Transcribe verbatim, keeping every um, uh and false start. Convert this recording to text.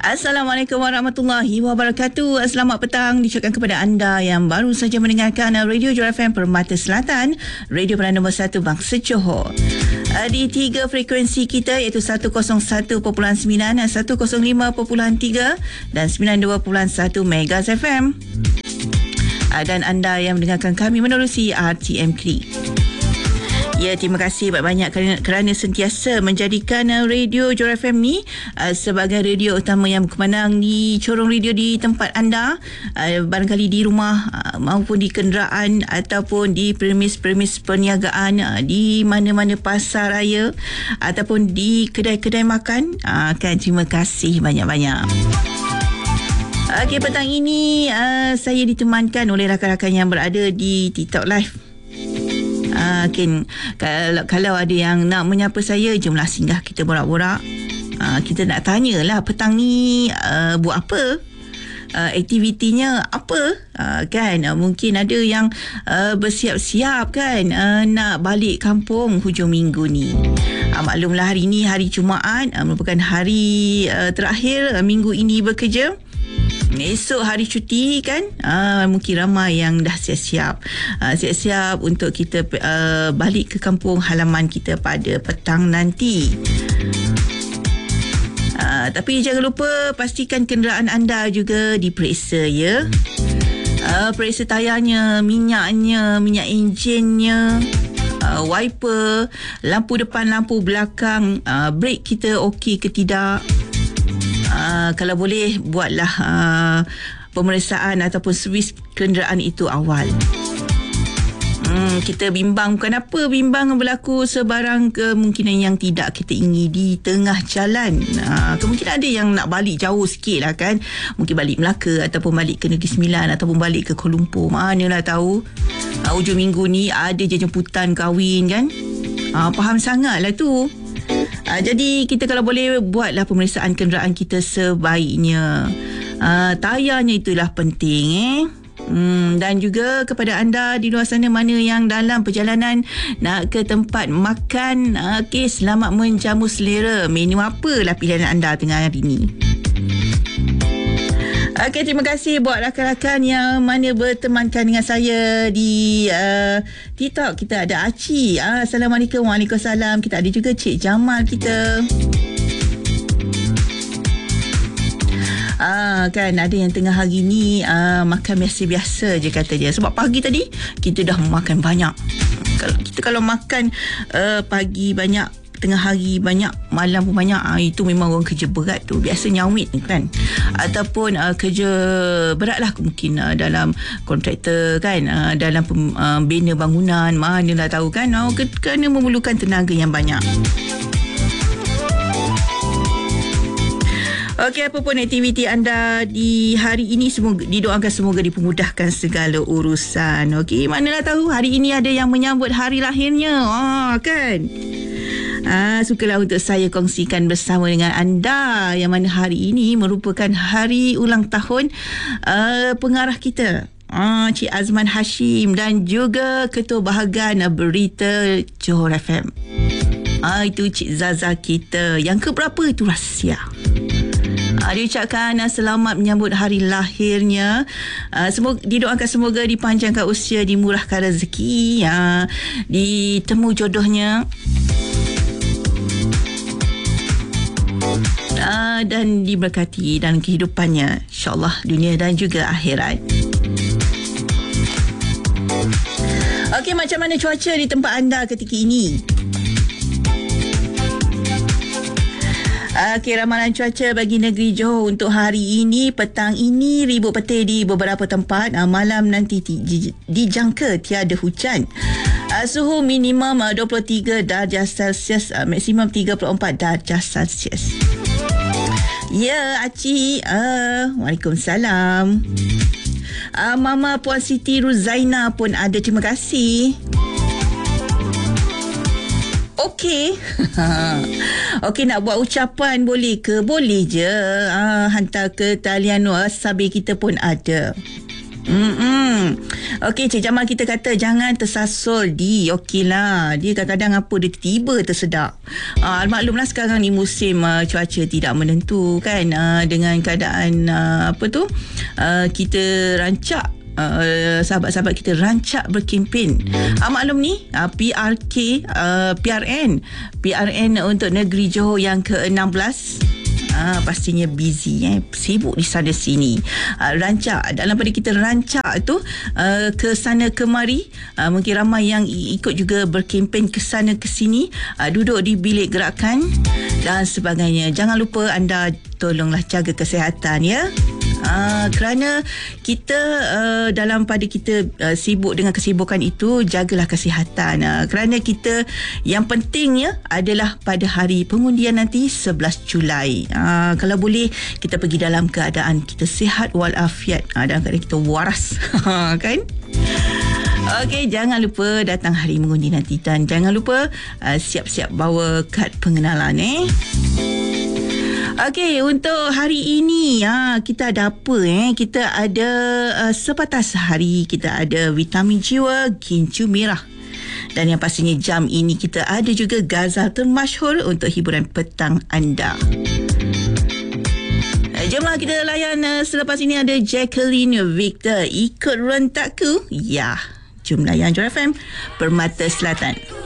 Assalamualaikum warahmatullahi wabarakatuh. Selamat petang diucapkan kepada anda yang baru saja mendengarkan Radio Johor F M Permata Selatan, radio peranan nombor satu bangsa Johor. Di tiga frekuensi kita iaitu seratus satu perpuluhan sembilan, seratus lima perpuluhan tiga dan sembilan puluh dua perpuluhan satu Megas F M. Dan anda yang mendengarkan kami menerusi R T M K. Ya, terima kasih banyak-banyak kerana, kerana sentiasa menjadikan uh, Radio Johor F M ni uh, sebagai radio utama yang berkumandang di corong radio di tempat anda, uh, barangkali di rumah uh, maupun di kenderaan ataupun di premis-premis perniagaan, uh, di mana-mana pasar raya ataupun di kedai-kedai makan. Uh, kan, terima kasih banyak-banyak. Okey, petang ini uh, saya ditemankan oleh rakan-rakan yang berada di TikTok Live. Uh, Ken, kalau, kalau ada yang nak menyapa saya, jomlah singgah kita borak-borak. Uh, kita nak tanyalah petang ni uh, buat apa? Uh, aktivitinya apa? Uh, kan, uh, mungkin ada yang uh, bersiap-siap kan uh, nak balik kampung hujung minggu ni. Uh, maklumlah hari ni hari Jumaat, uh, merupakan hari uh, terakhir uh, minggu ini bekerja. Esok hari cuti kan, uh, mungkin ramai yang dah siap-siap uh, siap-siap untuk kita uh, balik ke kampung halaman kita pada petang nanti. Uh, tapi jangan lupa pastikan kenderaan anda juga diperiksa ya. Uh, periksa tayarnya, minyaknya, minyak enjinnya, uh, wiper, lampu depan, lampu belakang, uh, brake kita okey ke tidak. Uh, kalau boleh buatlah uh, pemeriksaan ataupun servis kenderaan itu awal. Hmm, kita bimbang bukan apa, bimbang berlaku sebarang kemungkinan yang tidak kita ingini di tengah jalan. Uh, kemungkinan ada yang nak balik jauh sikit lah kan. Mungkin balik Melaka ataupun balik ke Negeri Sembilan ataupun balik ke Kuala Lumpur. Manalah tahu. Uh, hujung minggu ni ada je jemputan kahwin kan. Uh, faham sangat lah tu. Uh, jadi kita kalau boleh buatlah pemeriksaan kenderaan kita sebaiknya. Uh, tayarnya itulah penting eh. Hmm, dan juga kepada anda di luar sana mana yang dalam perjalanan nak ke tempat makan, uh, okay, selamat menjamu selera. Menu apalah pilihan anda tengah hari ni. Okey, terima kasih buat rakan-rakan yang mana bertemankan dengan saya di uh, TikTok. Kita ada Aci. Uh, Assalamualaikum. Waalaikumsalam. Kita ada juga Cik Jamal kita. Ah, kan ada yang tengah hari ni uh, makan biasa-biasa je kata dia. Sebab pagi tadi kita dah makan banyak. Kalau kita kalau makan uh, pagi banyak, tengah hari banyak, malam pun banyak, ah, itu memang orang kerja berat tu. Biasa nyawit kan. Ataupun uh, kerja berat lah mungkin uh, dalam kontraktor kan, uh, dalam pem, uh, bina bangunan, manalah tahu kan, uh, kerana memerlukan tenaga yang banyak. Okey, apa pun aktiviti anda di hari ini, semoga didoakan semoga dipermudahkan segala urusan. Okey, manalah tahu hari ini ada yang menyambut hari lahirnya. Ah, kan? Ah, sukalah untuk saya kongsikan bersama dengan anda yang mana hari ini merupakan hari ulang tahun uh, pengarah kita, uh, Cik Azman Hashim, dan juga Ketua Bahagian Berita Johor F M. Ah, itu Cik Zaza kita. Yang keberapa itu rahsia. Uh, diucapkan uh, selamat menyambut hari lahirnya. Uh, semoga didoakan semoga dipanjangkan usia, dimurahkan rezeki, uh, ditemu jodohnya. Uh, dan diberkati dalam kehidupannya, insyaAllah dunia dan juga akhirat. Okey, macam mana cuaca di tempat anda ketika ini? Okey, ramalan cuaca bagi negeri Johor untuk hari ini. Petang ini ribut petir di beberapa tempat. Uh, malam nanti di, di, dijangka tiada hujan. Uh, suhu minimum uh, dua puluh tiga darjah Celsius, uh, maksimum tiga puluh empat darjah Celsius. Ya, Aci. Uh, Waalaikumsalam. Uh, Mama Puan Siti Ruzaina pun ada. Terima kasih. Okey. Okey, nak buat ucapan boleh ke? Boleh je. Uh, hantar ke talian WhatsApp kita pun ada. Hmm. Okey, Cik Jamal kita kata jangan tersasul di. Okeylah. Dia kadang-kadang apa dia tiba tersedak. Uh, maklumlah sekarang ni musim uh, cuaca tidak menentu kan. Uh, dengan keadaan uh, apa tu? Uh, kita rancak Uh, sahabat-sahabat kita rancak berkempen. Uh, maklum ni uh, P R K uh, P R N P R N untuk negeri Johor yang ke enam belas. Ah, pastinya busy eh, sibuk di sana sini. Ah, rancak dalam pada kita rancak tu uh, ke sana kemari, uh, mungkin ramai yang ikut juga berkempen ke sana ke sini, uh, duduk di bilik gerakan dan sebagainya. Jangan lupa anda tolonglah jaga kesihatan ya. Uh, kerana kita uh, dalam pada kita uh, sibuk dengan kesibukan itu, jagalah kesihatan. Uh, kerana kita yang pentingnya adalah pada hari pengundian nanti sebelas Julai. Uh, kalau boleh kita pergi dalam keadaan kita sihat walafiat, uh, dalam keadaan kita waras. Kan? Okey, jangan lupa datang hari mengundi nanti dan jangan lupa uh, siap-siap bawa kad pengenalan eh. Okey, untuk hari ini ha, kita ada apa eh? Kita ada uh, sebatas hari, kita ada vitamin jiwa, gincu merah. Dan yang pastinya jam ini kita ada juga ghazal termasyhur untuk hiburan petang anda. Jomlah kita layan uh, selepas ini ada Jacqueline Victor, Ikut Rentakku. Ya, jom layan Joy F M Permata Selatan.